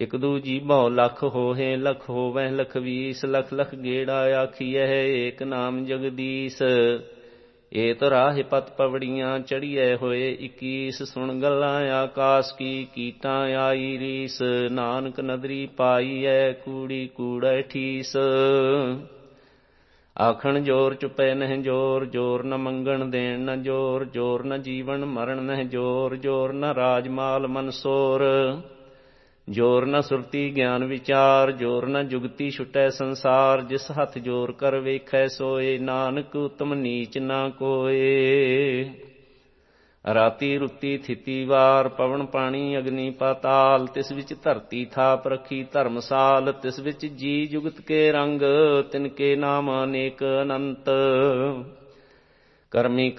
ਇਕ ਦੂਜੀ ਭਉ ਲਖ ਹੋਹੇ, ਲਖ ਹੋਵੈ ਲਖ ਵੀਸ, ਲਖ ਲਖ ਗੇੜਾ ਆਖੀਐ ਏਕ ਨਾਮ ਜਗਦੀਸ਼। ਏਤ ਰਾਹਿ ਪਤ ਪਵੜੀਆਂ ਚੜੀਐ ਹੋਏ 21, ਸੁਣ ਗੱਲਾਂ ਆਕਾਸ ਕੀ ਕੀਟਾਂ ਆਈ ਰੀਸ। ਨਾਨਕ ਨਦਰੀ ਪਾਈਐ ਕੂੜੀ ਕੂੜੈ ਠੀਸ। ਆਖਣ ਜੋਰ ਚੁਪੈ ਨਹਿ ਜੋਰ, ਜੋਰ ਨ ਮੰਗਣ ਦੇਣ ਨ ਜੋਰ, ਜੋਰ ਨ ਜੀਵਨ ਮਰਨ ਨਹਿ ਜੋਰ, ਜੋਰ ਨ ਰਾਜ ਮਾਲ ਮਨਸੋਰ, ਜੋਰ ਨ ਸੁਰਤੀ ਗਿਆਨ ਵਿਚਾਰ, ਜੋਰ ਨ ਜੁਗਤੀ ਛੁਟੈ ਸੰਸਾਰ। ਜਿਸ ਹੱਥ ਜੋਰ ਕਰ ਵੇਖੈ ਸੋਏ, ਨਾਨਕ ਉਤਮ ਨੀਚ ਨਾ ਕੋਏ। ਰਾਤੀ ਰੁੱਤੀ ਥਿਤੀ ਵਾਰ, ਪਵਨ ਪਾਣੀ ਅਗਨੀ ਪਾਤਾਲ, ਤਿਸ ਵਿੱਚ ਧਰਤੀ ਥਾਪ ਰੱਖੀ ਧਰਮਸਾਲ। ਤਿਸ ਵਿੱਚ ਜੀ ਜੁਗਤ ਕੇ ਰੰਗ, ਤਿਨ ਕੇ ਨਾਮ ਅਨੇਕ ਅਨੰਤ। ਕਰਮੀ